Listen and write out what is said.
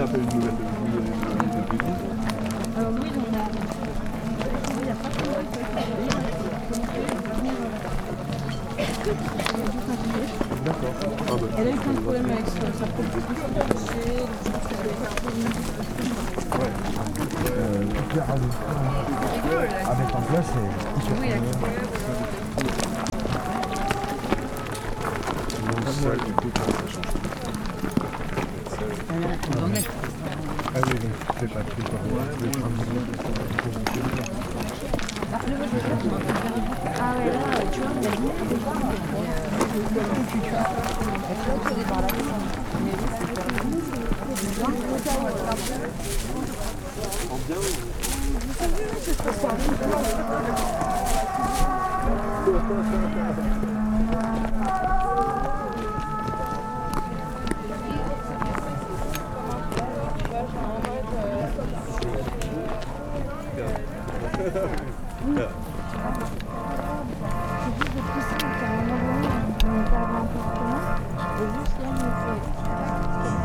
ça fait une nouvelle de Alors oui, on a... Il n'y a pas de D'accord. Ah bah. Elle a eu plein de problèmes avec sa propre couché, à mettre en place, c'est oui, Ça, du coup, ça change. ah oui, donc c'est pas tout par ah ouais, là, tu vois, il y a